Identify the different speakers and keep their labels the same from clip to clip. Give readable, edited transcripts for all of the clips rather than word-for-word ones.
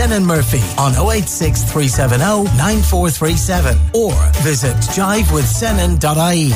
Speaker 1: Lennon Murphy on 086 370 9437 or visit jivewithsenan.ie.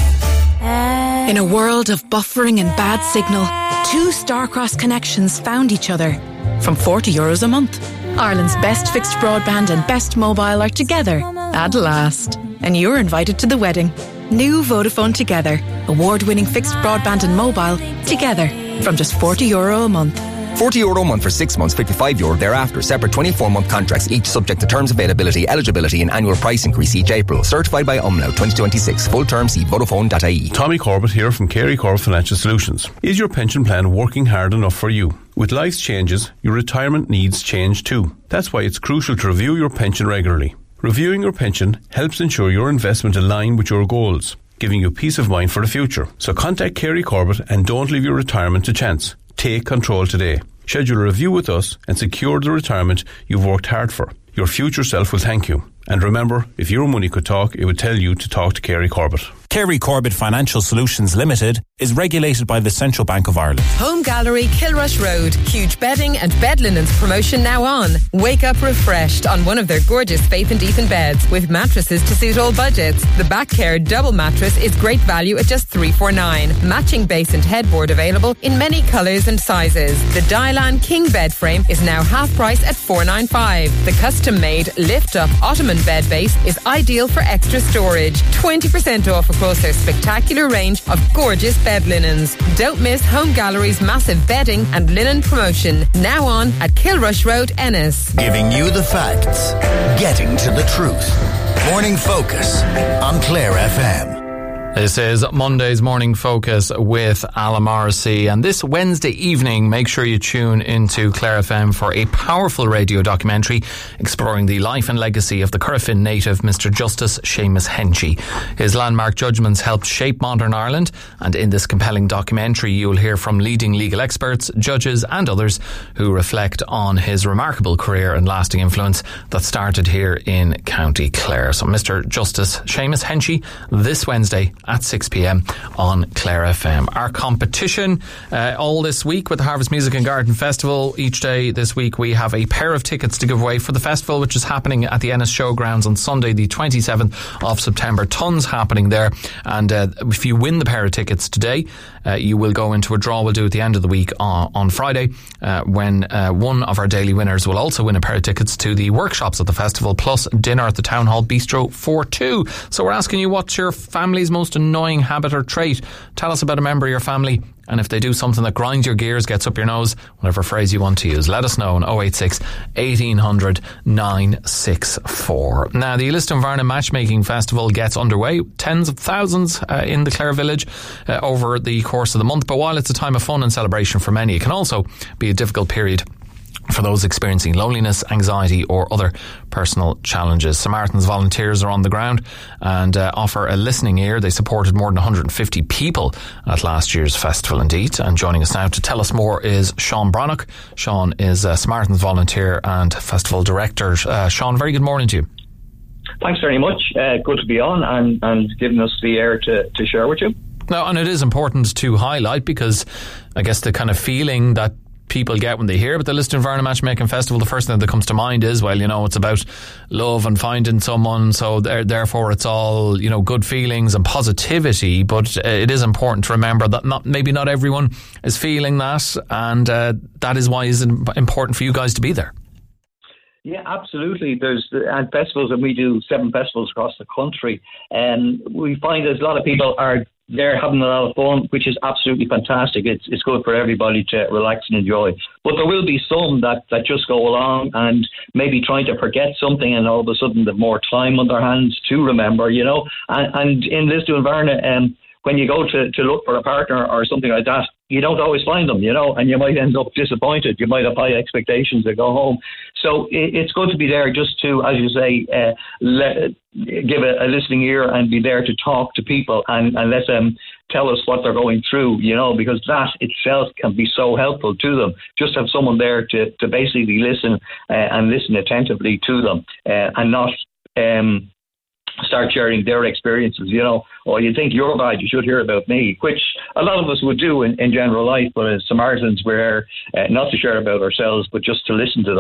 Speaker 2: In a world of buffering and bad signal, two Starcross connections found each other from €40 a month. Ireland's best fixed broadband and best mobile are together at last. And you're invited to the wedding. New Vodafone Together. Award-winning fixed broadband and mobile together from just €40 a month.
Speaker 3: €40 a month for 6 months, €55 thereafter. Separate 24-month contracts, each subject to terms, availability, eligibility and annual price increase each April. Certified by Umlaut 2026. Full term, see Vodafone.ie.
Speaker 4: Tommy Corbett here from Kerry Corbett Financial Solutions. Is your pension plan working hard enough for you? With life's changes, your retirement needs change too. That's why it's crucial to review your pension regularly. Reviewing your pension helps ensure your investment align with your goals, giving you peace of mind for the future. So contact Kerry Corbett and don't leave your retirement to chance. Take control today. Schedule a review with us and secure the retirement you've worked hard for. Your future self will thank you. And remember, if your money could talk, it would tell you to talk to Kerry Corbett.
Speaker 5: Kerry Corbett Financial Solutions Limited is regulated by the Central Bank of Ireland.
Speaker 6: Home Gallery, Kilrush Road. Huge bedding and bed linens promotion now on. Wake up refreshed on one of their gorgeous Faith and Ethan beds with mattresses to suit all budgets. The Back Care double mattress is great value at just $349. Matching base and headboard available in many colours and sizes. The Dylan King bed frame is now half price at $495. The custom-made lift-up Ottoman bed base is ideal for extra storage. 20% off across their spectacular range of gorgeous bed linens. Don't miss Home Gallery's massive bedding and linen promotion. Now on at Kilrush Road, Ennis.
Speaker 1: Giving you the facts, getting to the truth. Morning Focus on Clare FM.
Speaker 7: This is Monday's Morning Focus with Alan Morrissey, and this Wednesday evening make sure you tune into Clare FM for a powerful radio documentary exploring the life and legacy of the Currafin native Mr Justice Seamus Henchy. His landmark judgments helped shape modern Ireland, and in this compelling documentary you'll hear from leading legal experts, judges and others who reflect on his remarkable career and lasting influence that started here in County Clare. So Mr Justice Seamus Henchy this Wednesday at 6pm on Clare FM. Our competition all this week with the Harvest Music and Garden Festival. Each day this week we have a pair of tickets to give away for the festival, which is happening at the Ennis Showgrounds on Sunday the 27th of September. Tons happening there, and if you win the pair of tickets today, you will go into a draw we'll do at the end of the week on Friday, when one of our daily winners will also win a pair of tickets to the workshops at the festival, plus dinner at the Town Hall Bistro for two. So we're asking you, what's your family's most annoying habit or trait? Tell us about a member of your family, and if they do something that grinds your gears, gets up your nose, whatever phrase you want to use, let us know on 086 1800 964. Now, the Liston-Varna Matchmaking Festival gets underway. Tens of thousands in the Clare Village over the course of the month. But while it's a time of fun and celebration for many, it can also be a difficult period for those experiencing loneliness, anxiety or other personal challenges. Samaritan's volunteers are on the ground and offer a listening ear. They supported more than 150 people at last year's festival indeed. And joining us now to tell us more is Sean Brannock. Sean is a Samaritan's volunteer and festival director. Sean, very good morning to you.
Speaker 8: Thanks very much. Good to be on and giving us the air to share with you.
Speaker 7: Now, and it is important to highlight, because I guess the kind of feeling that people get when they hear about the Liston-Varna Matchmaking Festival, the first thing that comes to mind is, well, you know, it's about love and finding someone, so therefore it's all, you know, good feelings and positivity. But it is important to remember that maybe not everyone is feeling that, and that is why it's important for you guys to be there.
Speaker 8: Yeah, absolutely. There's festivals, and we do 7 festivals across the country, and we find there's a lot of people are there having a lot of fun, which is absolutely fantastic. It's good for everybody to relax and enjoy. But there will be some that just go along and maybe trying to forget something, and all of a sudden they've more time on their hands to remember, you know. And in Liston-Varna, when you go to look for a partner or something like that, you don't always find them, you know, and you might end up disappointed. You might have high expectations to go home. So it's good to be there just to, as you say, give a listening ear and be there to talk to people and let them tell us what they're going through, you know, because that itself can be so helpful to them. Just have someone there to basically listen and listen attentively to them and not start sharing their experiences, you know. Or you think you're bad, you should hear about me, which a lot of us would do in general life, but as Samaritans, we're not to share about ourselves, but just to listen to them.